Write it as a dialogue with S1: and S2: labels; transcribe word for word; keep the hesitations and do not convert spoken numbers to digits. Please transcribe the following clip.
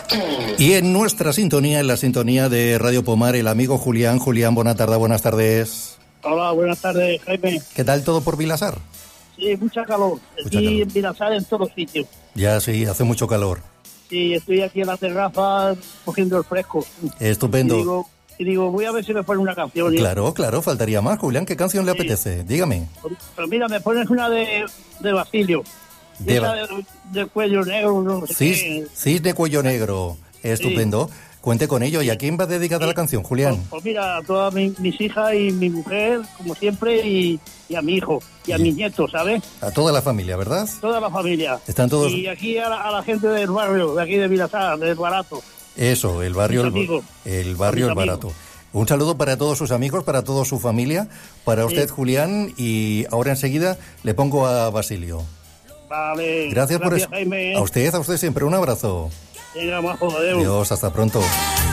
S1: Y en nuestra sintonía, en la sintonía de Radio Pomar, el amigo Julián. Julián, buena tarde, buenas tardes.
S2: Hola, buenas tardes, Jaime.
S1: ¿Qué tal todo por Vilasar?
S2: Sí, mucha calor.
S1: Mucha
S2: Aquí
S1: calor.
S2: en Vilasar, en todos sitios.
S1: Ya sí, hace mucho calor.
S2: Sí, estoy aquí en la terraza cogiendo el fresco.
S1: Estupendo.
S2: Y digo, y digo voy a ver si me ponen una canción.
S1: Claro, claro, faltaría más. Julián, ¿qué canción le
S2: Sí.
S1: apetece? Dígame.
S2: Pero mira, me pones una de, de Basilio.
S1: De
S2: Esa
S1: Ba-
S2: de, de cuello negro, no sé
S1: Cis,
S2: qué.
S1: Cisne Cuello Negro. Estupendo. Cuente con ello. ¿Y a quién va dedicada la canción, Julián?
S2: Pues, pues mira, a todas mi- mis hijas y mi mujer, como siempre, y, y a mi hijo, y a
S1: Bien.
S2: mis nietos, ¿sabes?
S1: A toda la familia, ¿verdad?
S2: Toda la familia.
S1: Están todos...
S2: Y aquí a la, a la gente del barrio, de aquí de Vilasar, del Barato.
S1: Eso, el barrio,
S2: Mis
S1: el,
S2: amigos.
S1: el barrio, el
S2: Mis amigos.
S1: barato. Un saludo para todos sus amigos, para toda su familia, para usted,
S2: Sí.
S1: Julián, y ahora enseguida le pongo a Basilio.
S2: Vale.
S1: Gracias, por eso.
S2: Jaime.
S1: A usted, a usted siempre. Un abrazo.
S2: Venga, majo, adeu.
S1: Adiós, hasta pronto.